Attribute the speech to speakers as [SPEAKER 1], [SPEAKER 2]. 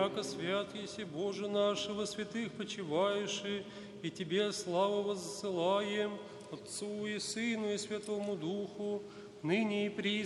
[SPEAKER 1] яко свят еси Боже наш, во святых почиваешь, и Тебе славу воссылаем, Отцу и Сыну и Святому Духу, ныне и присно,